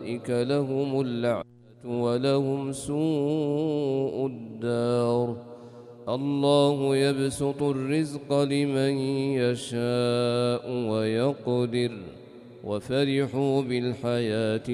أولئك لهم اللعنة ولهم سوء الدار الله يبسط الرزق لمن يشاء ويقدر وفرحوا بالحياة